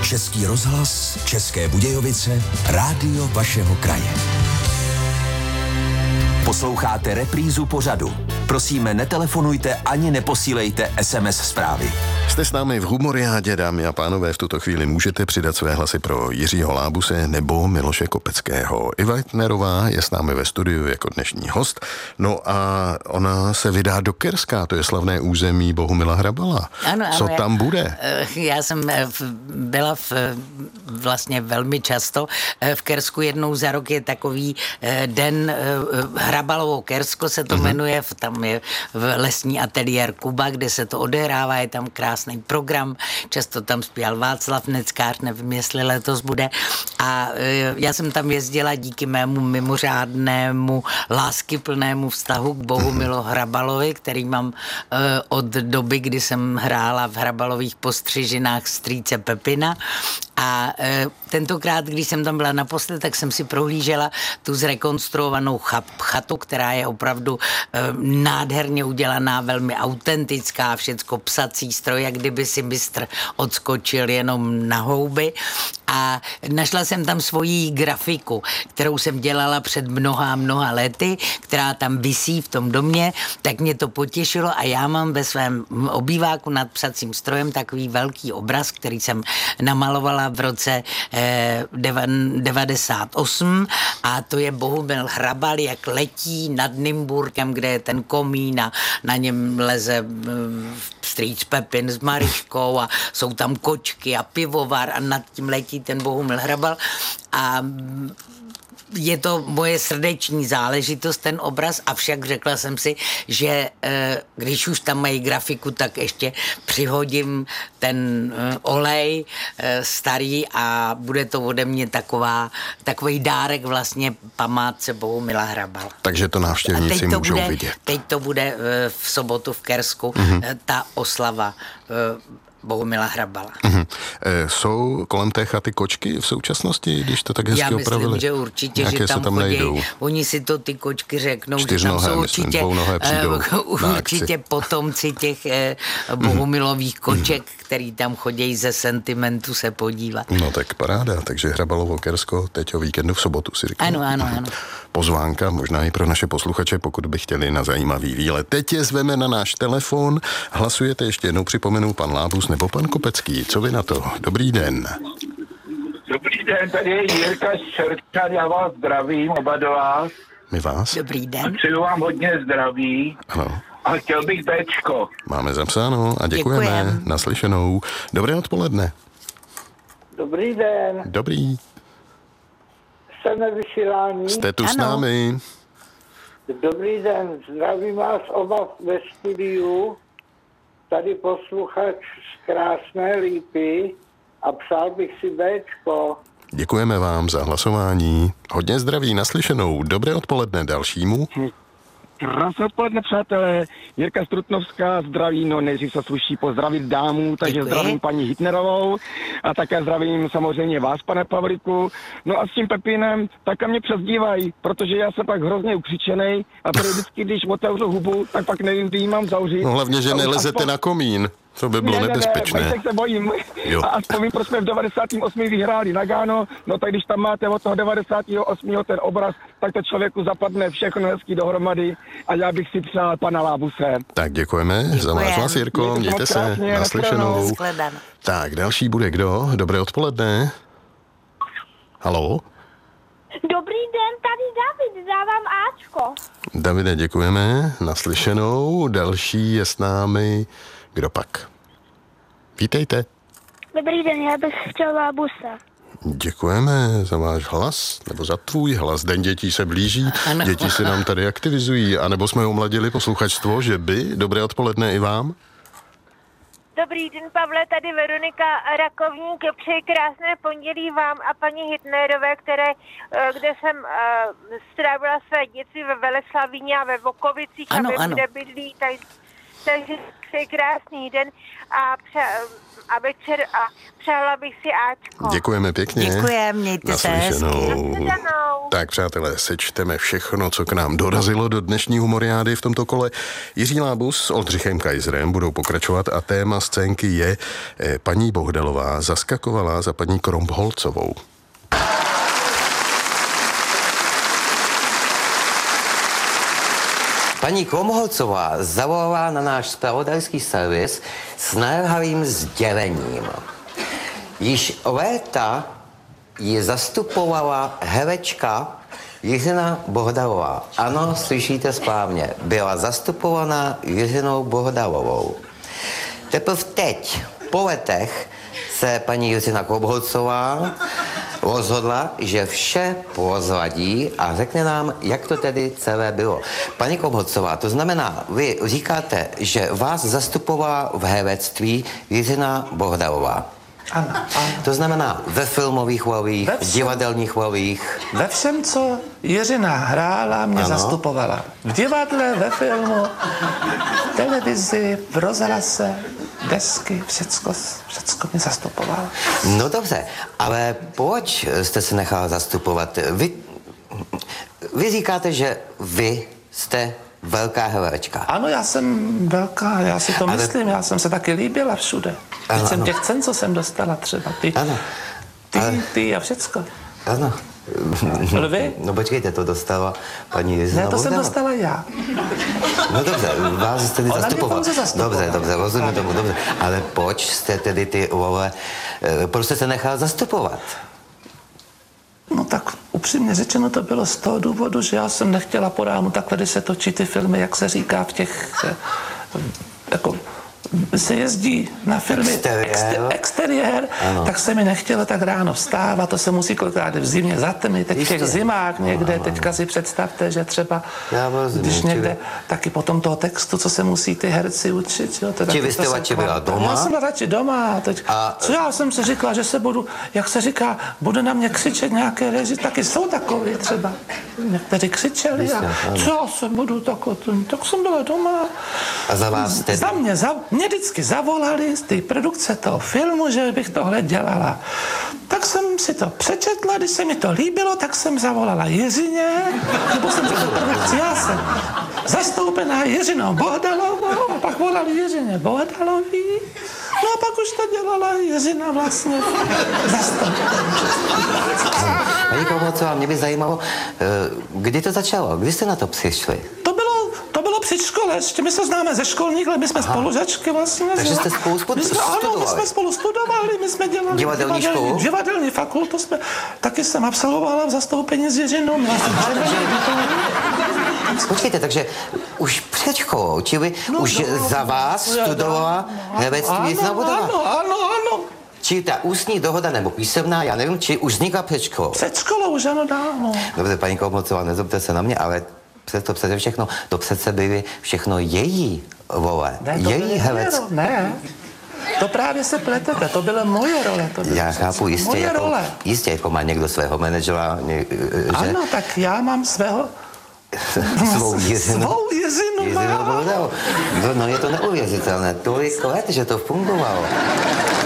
Český rozhlas, České Budějovice, rádio vašeho kraje. Posloucháte reprízu pořadu. Prosíme, netelefonujte ani neposílejte SMS zprávy. Jste s námi v Humoriádě, dámy a pánové, v tuto chvíli můžete přidat své hlasy pro Jiřího Lábuse nebo Miloše Kopeckého. Iva Hitnerová je s námi ve studiu jako dnešní host, no a ona se vydá do Kerska, to je slavné území Bohumila Hrabala. Ano, co tam bude? Já jsem byla vlastně velmi často v Kersku, jednou za rok je takový den Hrabalovo Kersko se to jmenuje, tam je v lesní ateliér Kuba, kde se to odehrává, je tam krásný program, často tam zpíval Václav Neckář, nevím, jestli letos bude, a já jsem tam jezdila díky mému mimořádnému láskyplnému vztahu k Bohumilu Hrabalovi, který mám od doby, kdy jsem hrála v Hrabalových postřižinách strýce Pepina, a tentokrát, když jsem tam byla naposled, tak jsem si prohlížela tu zrekonstruovanou chatu, která je opravdu nádherně udělaná, velmi autentická, všecko psací stroj, jak kdyby si mistr odskočil jenom na houby. A našla jsem tam svoji grafiku, kterou jsem dělala před mnoha lety, která tam visí v tom domě, tak mě to potěšilo a já mám ve svém obýváku nad psacím strojem takový velký obraz, který jsem namalovala v roce 98, a to je Bohumil Hrabal, jak letí nad Nymburkem, kde je ten komín a na něm leze strýc Pepin s Mariškou a jsou tam kočky a pivovar a nad tím letí ten Bohumil Hrabal, a je to moje srdeční záležitost, ten obraz, avšak řekla jsem si, že když už tam mají grafiku, tak ještě přihodím ten olej starý a bude to ode mě takový dárek vlastně památce Bohumila Hrabala. Takže to návštěvníci můžou vidět. Teď to bude v sobotu v Kersku, ta oslava Bohumila Hrabala. Jsou kolem té chaty kočky v současnosti, když to tak hezky opravili? Já myslím, že určitě, nějaké že tam chodí. Najdou. Oni si to ty kočky řeknou, Čtyřnohé, že tam jsou určitě potomci těch Bohumilových koček, který tam chodí ze sentimentu se podívat. No tak paráda, takže Hrabalovo Kersko teď o víkendu v sobotu si říkám. Ano. Pozvánka možná i pro naše posluchače, pokud by chtěli na zajímavý výlet. Teď je zveme na náš telefon. Hlasujete, ještě jednou připomenu, pan Lábus nebo pan Kopecký. Co vy na to? Dobrý den. Dobrý den, tady je Jirka Čerčan, já vás zdravím, oba do vás. My vás? Dobrý den. Přeju vám hodně zdraví. Ano. A chtěl bych Bčko. Máme zapsáno a děkujeme. Naslyšenou. Dobré odpoledne. Dobrý den. Dobrý. Jsem na vysílání. Jste tu s námi. Dobrý den, zdravím vás oba ve studiu. Tady posluchač z Krásné Lípy a přál bych si Bčko. Děkujeme vám za hlasování. Hodně zdraví, naslyšenou. Dobré odpoledne dalšímu. Krásné odpoledne, přátelé. Jirka Strutnovská zdraví, nejdřív se sluší pozdravit dámu, takže zdravím paní Hitnerovou a také zdravím samozřejmě vás, pane Pavlíku. No a s tím Pepinem také mě přezdívají, protože já jsem pak hrozně ukřičenej a periodicky, když otevřu hubu, tak pak nevím, kdy jí mám zavřít. No hlavně, že nelezete na komín. To by bylo nebezpečné. Ne, se bojím. Jo. A aspoň vím, proč jsme v 98. vyhráli Nagano, no tak když tam máte od toho 98. ten obraz, tak to člověku zapadne všechno hezky dohromady a já bych si přál pana Lábuse. Tak děkujeme za váš hlas, Jirko, mějte se, naslyšenou. Tak, další bude kdo? Dobré odpoledne. Haló? Dobrý den, tady David, dávám Ačko. Davide, děkujeme, naslyšenou. Další je s námi. Kdo pak? Vítejte. Dobrý den, já bych chtěl Lábuse. Děkujeme za váš hlas, nebo za tvůj hlas. Den dětí se blíží, ano. Děti se nám tady aktivizují, anebo jsme omladili posluchačstvo, že by. Dobré odpoledne i vám. Dobrý den, Pavle, tady Veronika Rakovník. Přeji krásné pondělí vám a paní Hitnerové, kde jsem strávila své dětství ve Veleslavíně a ve Vokovicích, ano. kde bydlí, takže přeji krásný den a večer a přála bych si Ačko. Děkujeme pěkně. Děkujeme, mějte se hezky. Tak přátelé, sečteme všechno, co k nám dorazilo do dnešní humoriády v tomto kole. Jiří Lábus s Oldřichem Kaiserem budou pokračovat a téma scénky je paní Bohdalová zaskakovala za paní Krompholcovou. Paní Krompholcová zavolala na náš zpravodajský servis s naléhavým sdělením. Již léta ji zastupovala herečka Jiřina Bohdalová. Ano, slyšíte správně, byla zastupovaná Jiřinou Bohdalovou. Teprve teď, po letech, se paní Jiřina Krompholcová rozhodla, že vše prozradí a řekne nám, jak to tedy celé bylo. Paní Krompholcová, to znamená, vy říkáte, že vás zastupovala v herectví Jiřina Bohdalová. Ano. To znamená ve filmových rolích, v divadelních rolích. Ve všem, co Jiřina hrála, mě zastupovala. V divadle, ve filmu, v televizi, v rozhlase, desky, všecko mě zastupovala. No dobře, ale proč jste se nechala zastupovat? Vy říkáte, že vy jste velká herečka. Ano, já jsem velká, já si to myslím, já jsem se taky líbila všude. Teď jsem těch cen, co jsem dostala třeba, ty a všecko. Ano. Ale vy? No počkejte, to dostala paní Jiřina Ne, to Bohdalová. jsem dostala já. No dobře, vás jste tedy zastupovala. Zastupovala. Dobře, rozumím tomu, dobře. Ale proč jste tedy ty role, proč jste se nechal zastupovat? No tak upřímně řečeno to bylo z toho důvodu, že já jsem nechtěla po ránu takhle, když se točí ty filmy, jak se říká v těch, jako se jezdí na filmy exteriér, tak se mi nechtělo tak ráno vstávat, to se musí kolikrát v zimě zatmy, teď v těch zimách někde, teďka si představte, že třeba, když někde, taky potom toho textu, co se musí ty herci učit. Jo, Či vy jste radši byla doma? Já jsem byla radši doma, co já jsem si říkala, že se budu, jak se říká, bude na mě křičet nějaké reži, taky jsou takový třeba, někteří křičeli a co já se budu tak jsem byla doma. A za vás tedy? Mě vždycky zavolali z té produkce toho filmu, že bych tohle dělala. Tak jsem si to přečetla, když se mi to líbilo, tak jsem zavolala Jiřině, nebo jsem řekla produkci, já jsem zastoupená Jiřinou Bohdalovou, a pak volali Jiřině Bohdalový, no a pak už to dělala Jiřina vlastně zastoupená. Paní Krompholcová, mě by zajímalo, kdy to začalo, kdy jste na to přišli? To bylo při škole, ještě my se známe ze školních let, my jsme spolužačky vlastně. Takže jste spolu studovali? Ano, my jsme spolu studovali, my jsme dělali divadelní školu? Divadelní fakultu taky jsem absolvovala v zastoupení s Jiřinou. Počkejte, takže už před školou, čili už za vás studovala herectví Jiřina Bohdalová? Ano. Či ta ústní dohoda nebo písemná, já nevím, či už vznikla před školou? Před školou už ano, dávno. Dobře, paní Krompholcová, nezlobte se na mě, ale přede všechno, to přece byly všechno její role, její herectví. Ne, to právě se pletete, to byly moje role. Já chápu, jistě, jako má někdo svého manažera, že? Ano, tak já mám svého... Svou Jiřinu. Má. No je to neuvěřitelné, tolik let, že to fungovalo.